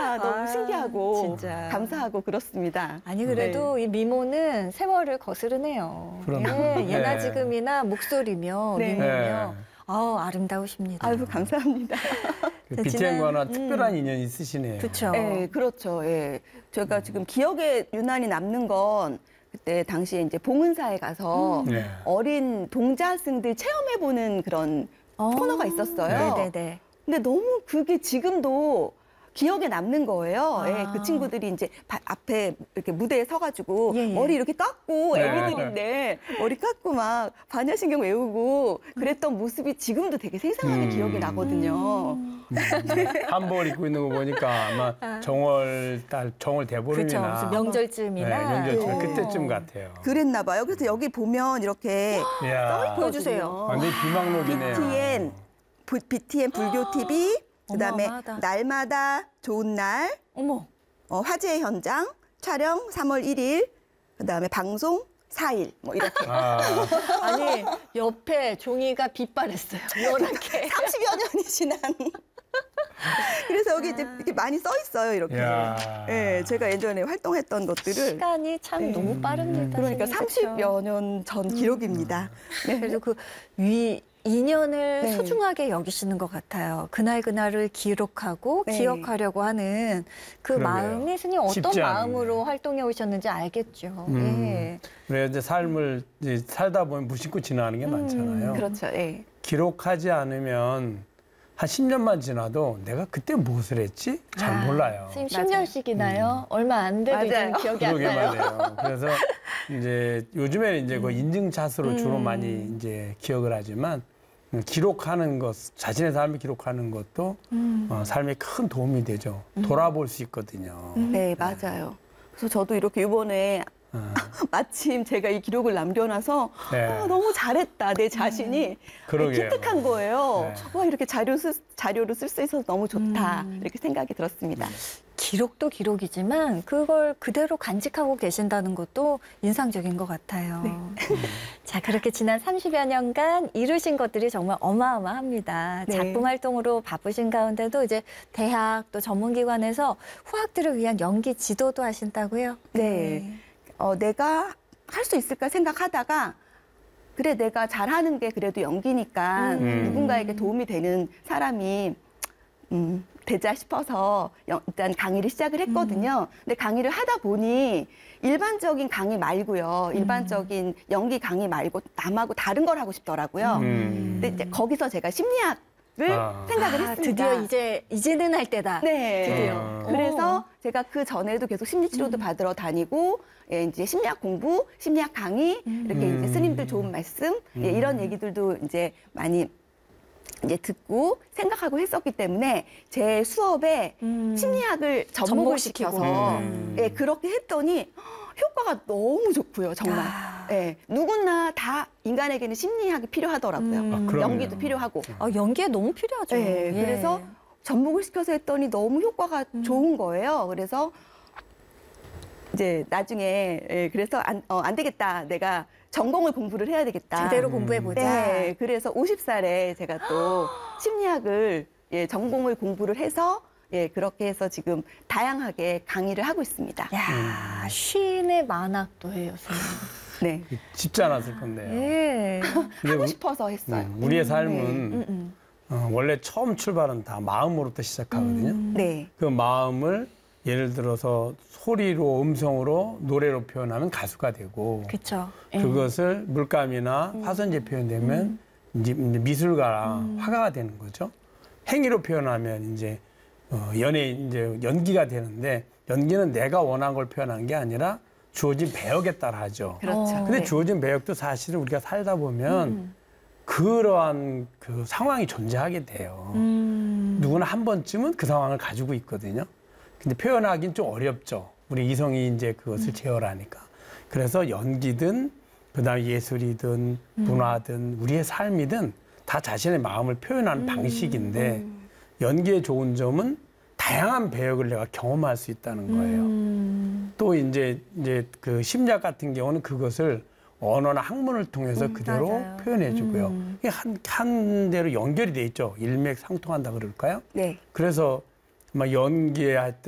너무 신기하고 진짜. 감사하고 그렇습니다. 아니 그래도 네. 이 미모는 세월을 거스르네요. 그럼요. 예, 예나 네. 지금이나 목소리며 네. 미모며 아름다우십니다. 아이고 감사합니다. 그 자, BTM과는 특별한 인연이 있으시네요. 그렇죠. 네, 그렇죠. 예. 제가 지금 기억에 유난히 남는 건 그때 당시에 이제 봉은사에 가서 네. 어린 동자승들 체험해보는 그런 코너가 있었어요. 네네네. 근데 너무 그게 지금도 기억에 남는 거예요. 예, 그 친구들이 이제 앞에 이렇게 무대에 서가지고 예, 예. 머리 이렇게 깎고 네. 애기들인데 머리 깎고 막 반야신경 외우고 그랬던 모습이 지금도 되게 생생하게 기억이 나거든요. 한벌 입고 있는 거 보니까 아마 정월 그렇죠. 대보름이나 무슨 명절쯤이나. 네, 명절쯤 네. 그때쯤 같아요. 그랬나 봐요. 그래서 여기 보면 이렇게 이야, 보여주세요. 완전히 비망록이네요. BTN 불교 TV, 그다음에 어마어마하다. 날마다 좋은 날, 어머. 화제의 현장, 촬영 3월 1일, 그다음에 방송 4일, 뭐 이렇게. 아니 옆에 종이가 빛발했어요. 이렇게. 30여 년이 지난. 그래서 여기 이제 이렇게 많이 써 있어요, 이렇게. 이야. 예, 제가 예전에 활동했던 것들을. 시간이 참 너무 빠릅니다. 그러니까 선생님, 그렇죠? 30여 년 전 기록입니다. 네. 그래서 그 인연을 네. 소중하게 여기시는 것 같아요. 그날을 기록하고 네. 기억하려고 하는 그 그러게요. 마음이 스님 어떤 쉽지 마음으로 않은데. 활동해 오셨는지 알겠죠. 예. 그래 이제 삶을 이제 살다 보면 무심코 지나가는 게 많잖아요. 그렇죠. 예. 기록하지 않으면 한 10년만 지나도 내가 그때 무엇을 했지? 잘 몰라요. 선생님 맞아요. 10년씩이나요? 얼마 안 돼도 이제 맞아요. 기억이 안 그러게 나요. 말이에요. 그래서 이제 요즘에는 이제 그 인증샷으로 주로 많이 이제 기억을 하지만 기록하는 것, 자신의 삶을 기록하는 것도 삶에 큰 도움이 되죠. 돌아볼 수 있거든요. 네, 맞아요. 그래서 저도 이렇게 이번에 마침 제가 이 기록을 남겨놔서 네. 너무 잘했다, 내 자신이 그러게요. 기특한 거예요. 네. 이렇게 자료로 쓸 수 있어서 너무 좋다, 이렇게 생각이 들었습니다. 기록도 기록이지만 그걸 그대로 간직하고 계신다는 것도 인상적인 것 같아요. 자, 그렇게 지난 30여 년간 이루신 것들이 정말 어마어마합니다. 네. 작품 활동으로 바쁘신 가운데도 이제 대학 또 전문기관에서 후학들을 위한 연기 지도도 하신다고요? 네. 내가 할 수 있을까 생각하다가 그래, 내가 잘하는 게 그래도 연기니까 누군가에게 도움이 되는 사람이 되자 싶어서 일단 강의를 시작을 했거든요. 근데 강의를 하다 보니 일반적인 강의 말고요. 일반적인 연기 강의 말고 남하고 다른 걸 하고 싶더라고요. 근데 이제 거기서 제가 심리학을 생각을 했습니다. 드디어 이제는 할 때다. 네. 드디어. 그래서 제가 그 전에도 계속 심리치료도 받으러 다니고, 예, 이제 심리학 공부, 심리학 강의, 이렇게 이제 스님들 좋은 말씀, 예, 이런 얘기들도 이제 많이 이제 듣고 생각하고 했었기 때문에 제 수업에 심리학을 접목을 시켜서 예, 그렇게 했더니 효과가 너무 좋고요, 정말. 예, 누구나 다 인간에게는 심리학이 필요하더라고요. 그럼요. 연기도 필요하고. 연기에 너무 필요하죠. 네, 예. 그래서 접목을 시켜서 했더니 너무 효과가 좋은 거예요. 그래서 이제 나중에 그래서 안 되겠다. 내가 전공을 공부를 해야 되겠다. 제대로 공부해보자. 네, 그래서 50살에 제가 또 심리학을 전공을 공부를 해서 그렇게 해서 지금 다양하게 강의를 하고 있습니다. 야, 쉰의 만학도 해요, 선생님. 네, 쉽지 않았을 건데요. 예. 근데 하고 싶어서 했어요. 우리의 삶은 원래 처음 출발은 다 마음으로부터 시작하거든요. 네, 그 마음을 예를 들어서 소리로, 음성으로, 노래로 표현하면 가수가 되고 그렇죠. 그것을 물감이나 화선지에 표현되면 이제 미술가나 화가가 되는 거죠. 행위로 표현하면 이제 연예인, 이제 연기가 되는데 연기는 내가 원한 걸 표현한 게 아니라 주어진 배역에 따라 하죠. 그렇죠. 근데 네. 주어진 배역도 사실은 우리가 살다 보면 그러한 그 상황이 존재하게 돼요. 누구나 한 번쯤은 그 상황을 가지고 있거든요. 근데 표현하기는 좀 어렵죠. 우리 이성이 이제 그것을 제어하니까. 그래서 연기든 그다음에 예술이든 문화든 우리의 삶이든 다 자신의 마음을 표현하는 방식인데 연기의 좋은 점은 다양한 배역을 내가 경험할 수 있다는 거예요. 또 이제 그 심리학 같은 경우는 그것을 언어나 학문을 통해서 그대로 맞아요. 표현해주고요. 이게 한 대로 연결이 돼 있죠. 일맥상통한다 그럴까요? 네. 그래서 막 연기할 때